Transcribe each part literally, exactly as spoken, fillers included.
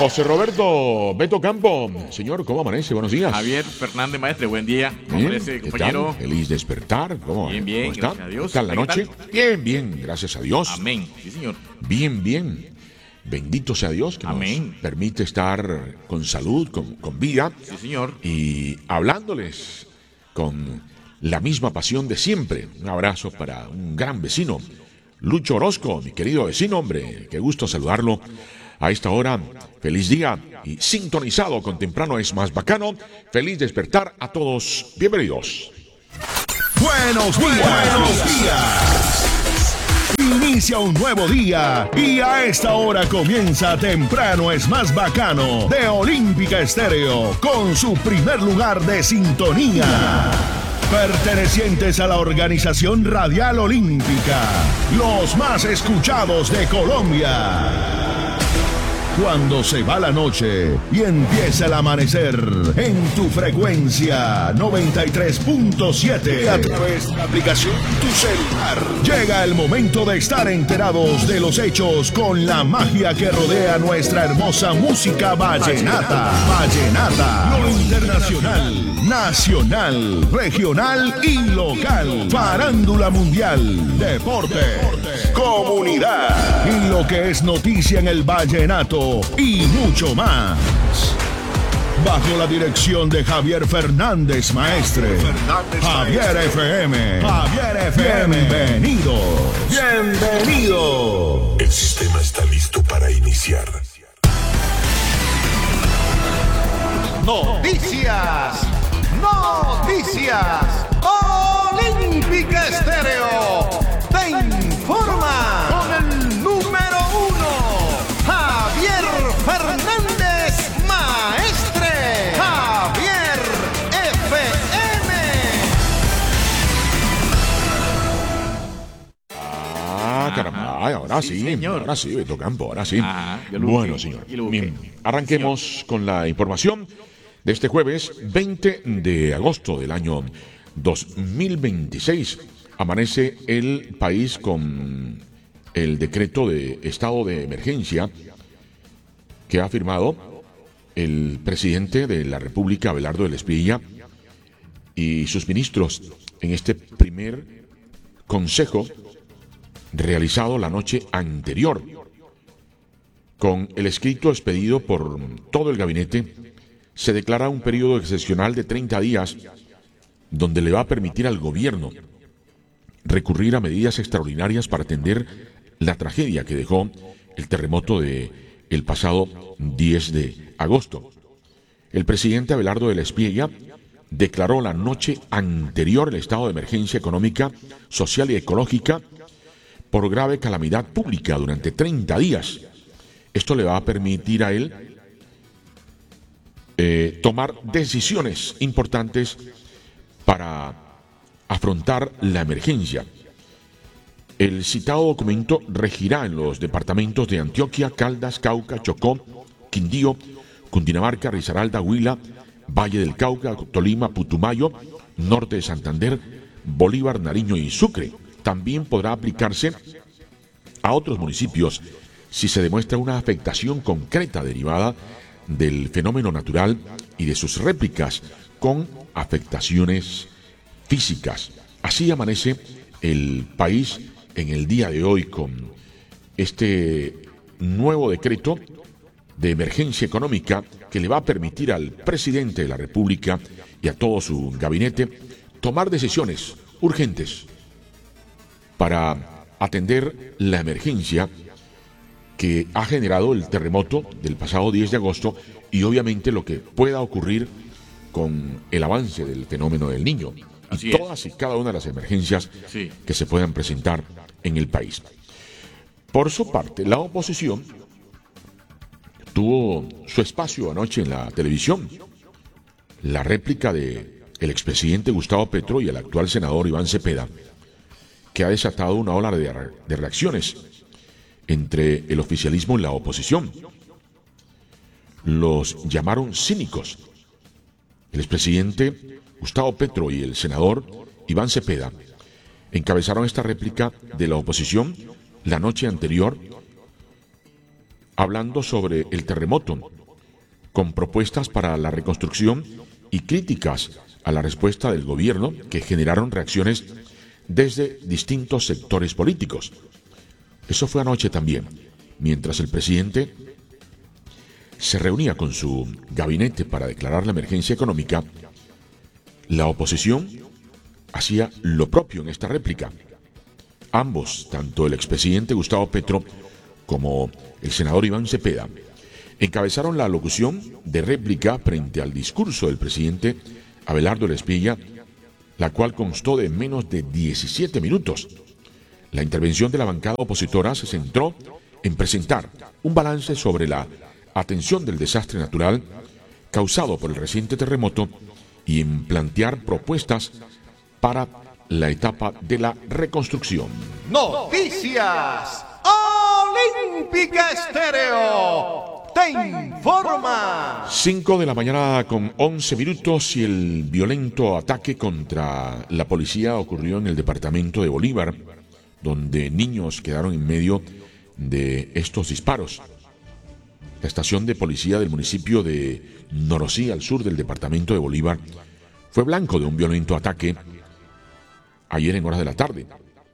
José Roberto Beto Campo, señor, ¿cómo amanece? Buenos días. Javier Fernández, maestre, buen día. ¿Cómo Bien, amanece, ¿qué compañero? tal? Feliz despertar. ¿Cómo, Bien, bien, ¿cómo está? gracias a Dios. ¿Qué tal la ¿Qué noche? tal? Bien, bien, gracias a Dios. Amén. Sí, señor. Bien, bien. Bendito sea Dios que Amén. nos permite estar con salud, con, con vida Sí, señor. y hablándoles con la misma pasión de siempre. Un abrazo para un gran vecino, Lucho Orozco, mi querido vecino, hombre. Qué gusto saludarlo a esta hora. Feliz día y sintonizado con Temprano es Más Bacano. Feliz despertar a todos. Bienvenidos. Buenos días. Buenos días. Inicia un nuevo día y a esta hora comienza Temprano es Más Bacano de Olímpica Estéreo con su primer lugar de sintonía. Pertenecientes a la organización Radial Olímpica, los más escuchados de Colombia. Cuando se va la noche y empieza el amanecer en tu frecuencia noventa y tres punto siete a través de la aplicación de tu celular. Llega el momento de estar enterados de los hechos con la magia que rodea nuestra hermosa música vallenata. Vallenata. Lo internacional, nacional, regional y local. Farándula mundial, deporte, comunidad y lo que es noticia en el vallenato y mucho más. Bajo la dirección de Javier Fernández, maestre. Javier F M. Javier F M. Bienvenido. Bienvenido. El sistema está listo para iniciar. Noticias. Noticias. Olímpica Estéreo te informa con el número uno, Javier Fernández, maestre. Javier F M. Ah, caramba. Ay, ahora sí, Sí, señor. ahora sí, Beto Campo, ahora sí. Ah, yo lo busqué, Bueno, señor. yo lo busqué. Bien, arranquemos con la información de este jueves veinte de agosto del año dos mil veintiséis. Amanece el país con el decreto de estado de emergencia que ha firmado el presidente de la República, Abelardo del Espriella, y sus ministros en este primer consejo realizado la noche anterior. Con el escrito expedido por todo el gabinete, se declara un periodo excepcional de treinta días donde le va a permitir al gobierno recurrir a medidas extraordinarias para atender la tragedia que dejó el terremoto de el pasado diez de agosto. El presidente Abelardo del Espriella declaró la noche anterior el estado de emergencia económica, social y ecológica por grave calamidad pública durante treinta días. Esto le va a permitir a él eh, tomar decisiones importantes para afrontar la emergencia. El citado documento regirá en los departamentos de Antioquia, Caldas, Cauca, Chocó, Quindío, Cundinamarca, Risaralda, Huila, Valle del Cauca, Tolima, Putumayo, Norte de Santander, Bolívar, Nariño y Sucre. También podrá aplicarse a otros municipios si se demuestra una afectación concreta derivada del fenómeno natural y de sus réplicas con afectaciones físicas. Así amanece el país en el día de hoy con este nuevo decreto de emergencia económica que le va a permitir al presidente de la República y a todo su gabinete tomar decisiones urgentes para atender la emergencia que ha generado el terremoto del pasado diez de agosto y obviamente lo que pueda ocurrir con el avance del fenómeno del Niño y Así todas y cada una de las emergencias Sí. que se puedan presentar en el país. Por su parte, la oposición tuvo su espacio anoche en la televisión. La réplica de el expresidente Gustavo Petro y el actual senador Iván Cepeda, que ha desatado una ola de, re- de reacciones entre el oficialismo y la oposición. Los llamaron cínicos. El expresidente Gustavo Petro y el senador Iván Cepeda encabezaron esta réplica de la oposición la noche anterior hablando sobre el terremoto, con propuestas para la reconstrucción y críticas a la respuesta del gobierno que generaron reacciones desde distintos sectores políticos. Eso fue anoche también, mientras el presidente se reunía con su gabinete para declarar la emergencia económica. La oposición hacía lo propio en esta réplica. Ambos, tanto el expresidente Gustavo Petro como el senador Iván Cepeda, encabezaron la alocución de réplica frente al discurso del presidente Abelardo Lespilla, la cual constó de menos de diecisiete minutos. La intervención de la bancada opositora se centró en presentar un balance sobre la atención del desastre natural causado por el reciente terremoto y en plantear propuestas para la etapa de la reconstrucción. Noticias Olímpica Estéreo te informa. cinco de la mañana con once minutos y el violento ataque contra la policía ocurrió en el departamento de Bolívar, donde niños quedaron en medio de estos disparos. La estación de policía del municipio de Norosí, al sur del departamento de Bolívar, fue blanco de un violento ataque ayer en horas de la tarde.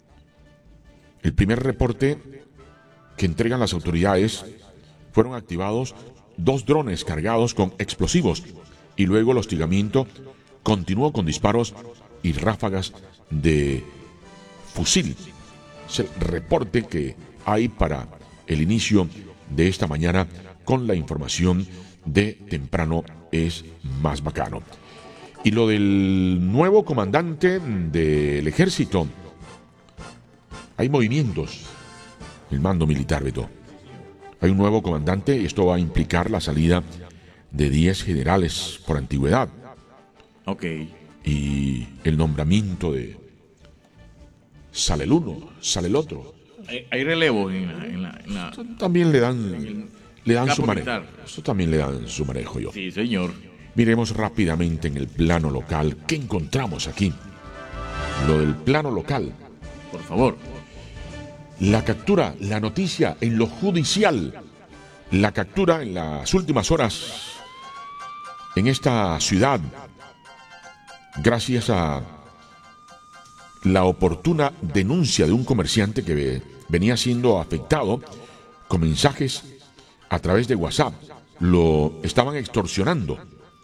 El primer reporte que entregan las autoridades fueron activados dos drones cargados con explosivos y luego el hostigamiento continuó con disparos y ráfagas de fusil. Es el reporte que hay para el inicio de esta mañana con la información de Temprano es Más Bacano. Y lo del nuevo comandante del ejército. Hay movimientos en el mando militar, Beto. Hay un nuevo comandante y esto va a implicar la salida de diez generales por antigüedad. Ok. Y el nombramiento de... Sale el uno, sale el otro. Hay, hay relevo en la... En la, en la también le dan, el le dan campo su manejo. militar. Esto también le dan su manejo, yo. Sí, señor. Miremos rápidamente en el plano local. ¿Qué encontramos aquí? Lo del plano local. Por favor. La captura, la noticia en lo judicial. La captura en las últimas horas en esta ciudad, gracias a la oportuna denuncia de un comerciante que venía siendo afectado con mensajes a través de WhatsApp. Lo estaban extorsionando,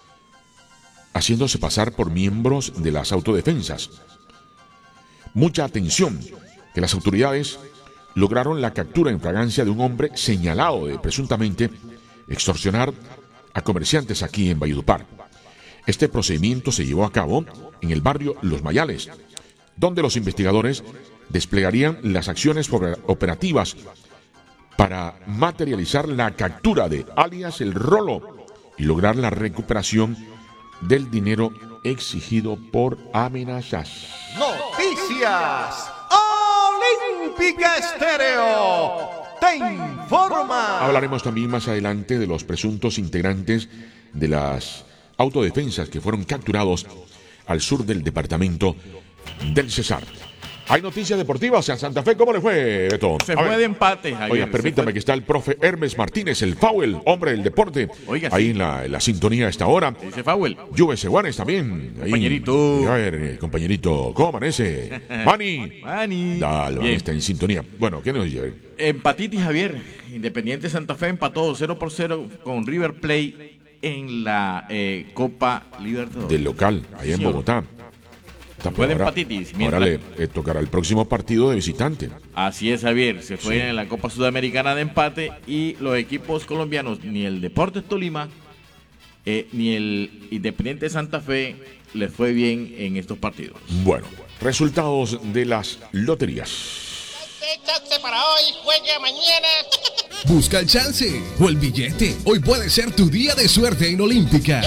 haciéndose pasar por miembros de las autodefensas. Mucha atención, que las autoridades lograron la captura en fragancia de un hombre señalado de presuntamente extorsionar a comerciantes aquí en Valledupar. Este procedimiento se llevó a cabo en el barrio Los Mayales, donde los investigadores desplegarían las acciones operativas para materializar la captura de alias El Rolo y lograr la recuperación del dinero exigido por amenazas. Noticias Olímpica Estéreo te informa. Hablaremos también más adelante de los presuntos integrantes de las autodefensas que fueron capturados al sur del departamento del Cesar. Hay noticias deportivas en Santa Fe. ¿Cómo le fue, Beto? Se A fue ver. de empate, Javier. Oiga, permítame que está el profe Hermes Martínez, el Fowell, hombre del deporte. Oiga, ahí sí. en la, en la sintonía a esta hora. Dice Fowell. Juve Seguanes también. Ahí. Compañerito. A ver, eh, compañerito, ¿cómo amanece? Mani. Mani. Dale, Bien. está en sintonía. Bueno, ¿qué nos dice? Empatitis, Javier. Independiente Santa Fe empató cero por cero con River Plate en la eh, Copa Libertadores. Del local, allá en Señor. Bogotá. Fue de Ahora- empatitis, Ahora mientras- le eh, tocará el próximo partido de visitante. Así es, Javier. Se fue Sí. en la Copa Sudamericana de empate y los equipos colombianos, ni el Deportes Tolima, eh, ni el Independiente Santa Fe, les fue bien en estos partidos. Bueno, resultados de las loterías. Chance para hoy, juegue mañana. Busca el chance o el billete. Hoy puede ser tu día de suerte en Olímpica.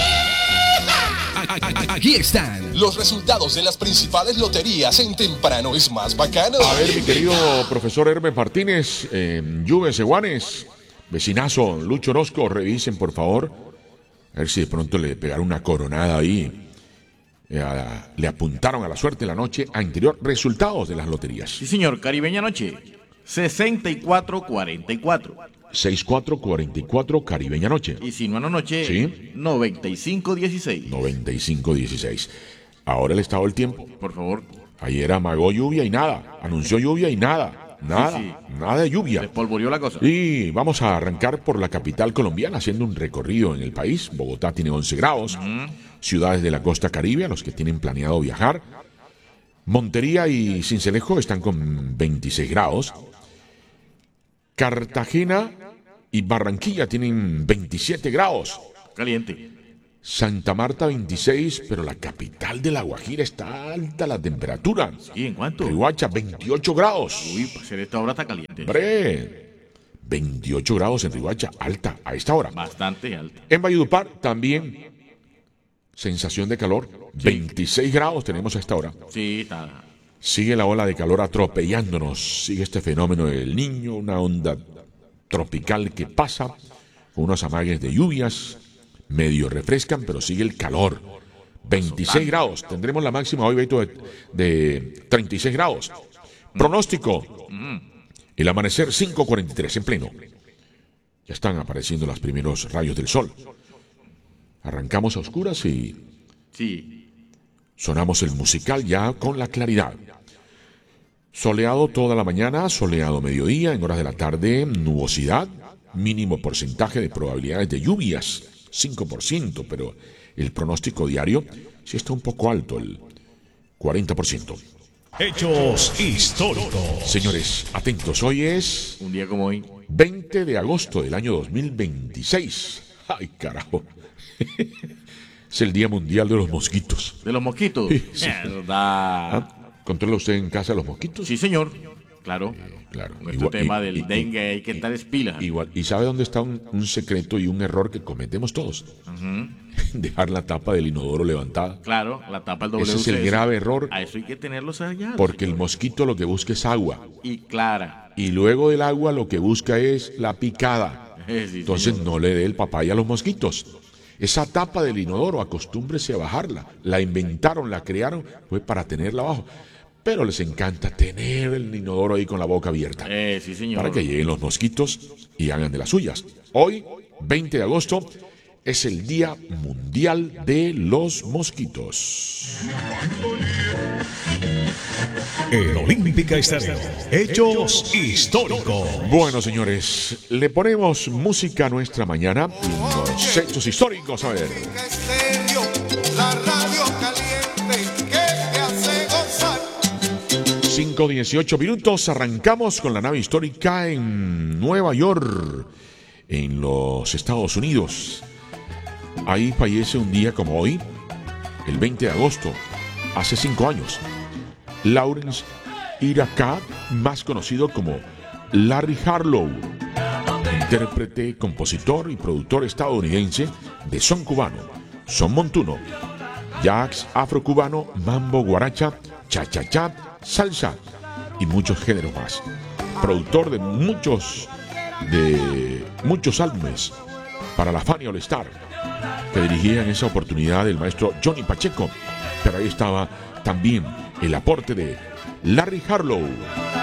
A- a- a- Aquí están los resultados de las principales loterías en Temprano es Más Bacano. A ver, mi querido profesor Hermes Martínez, eh, Juve Seguanes, vecinazo Lucho Orozco, revisen por favor. A ver si de pronto le pegaron una coronada ahí. Eh, a- le apuntaron a la suerte la noche anterior. Resultados de las loterías. Sí, señor. Caribeña Noche, sesenta y cuatro cuarenta y cuatro. seis cuatro cuatro cuatro Caribeña Noche. Y si no anoche, Sí. noventa y cinco dieciséis. noventa y cinco dieciséis. Ahora el estado del tiempo. Por favor, Ayer amagó lluvia y nada. Anunció lluvia y nada. Nada. Sí, Nada de lluvia. despolvoreó la cosa. Y vamos a arrancar por la capital colombiana haciendo un recorrido en el país. Bogotá tiene once grados. Ciudades de la costa caribe, a los que tienen planeado viajar. Montería y Sincelejo están con veintiséis grados. Cartagena y Barranquilla tienen veintisiete grados. Caliente. Santa Marta veintiséis, pero la capital de La Guajira está alta la temperatura. ¿Y en cuánto? Riohacha veintiocho grados. Uy, para hacer esta hora está caliente. Hombre, veintiocho grados en Riohacha, alta a esta hora. Bastante alta. En Valledupar también sensación de calor, veintiséis grados tenemos a esta hora. Sí, está. Sigue la ola de calor atropellándonos, sigue este fenómeno del Niño, una onda tropical que pasa con unos amagues de lluvias, medio refrescan, pero sigue el calor. veintiséis grados, tendremos la máxima hoy, Beto, de, de treinta y seis grados. Pronóstico, el amanecer cinco cuarenta y tres en pleno. Ya están apareciendo los primeros rayos del sol. Arrancamos a oscuras y Sí. sonamos el musical ya con la claridad. Soleado toda la mañana, soleado mediodía, en horas de la tarde, nubosidad, mínimo porcentaje de probabilidades de lluvias, cinco por ciento, pero el pronóstico diario sí está un poco alto, el cuarenta por ciento. Hechos históricos. Señores, atentos, hoy es Un día como hoy. veinte de agosto del año dos mil veintiséis. Ay, carajo. Es el Día Mundial de los Mosquitos. De los mosquitos. Sí. Verdad. ¿Ah? ¿Controla usted en casa los mosquitos? Sí, señor. Claro. Claro. Con este Igual- tema y- del y- dengue hay que estar pilas. Igual, ¿y sabe dónde está un, un secreto y un error que cometemos todos? Dejar la tapa del inodoro levantada. Claro, la tapa del doble Ese es el grave error, A eso hay que tenerlos allá. porque el mosquito lo que busca es agua. Y clara. Y luego del agua lo que busca es la picada. Eh, sí, Entonces señor. no le dé el papaya a los mosquitos. Esa tapa del inodoro, acostúmbrese a bajarla. La inventaron, la crearon, fue para tenerla abajo. Pero les encanta tener el inodoro ahí con la boca abierta. Eh, sí, señor. Para que lleguen los mosquitos y hagan de las suyas. Hoy, veinte de agosto, es el Día Mundial de los Mosquitos. El Olímpica Estéreo. Hechos históricos. Bueno, señores, le ponemos música a nuestra mañana. Los hechos históricos, a ver. Estéreo, la radio caliente que te hace gozar. cinco dieciocho minutos, arrancamos con la nave histórica en Nueva York, en los Estados Unidos. Ahí fallece un día como hoy, el veinte de agosto, hace cinco años, Lawrence Irakat, más conocido como Larry Harlow, intérprete, compositor y productor estadounidense de son cubano, son montuno, jazz afrocubano, mambo, guaracha, cha-cha-cha, salsa y muchos géneros más. Productor de muchos de muchos álbumes para la Fania All Star, que dirigía en esa oportunidad el maestro Johnny Pacheco, pero ahí estaba también el aporte de Larry Harlow.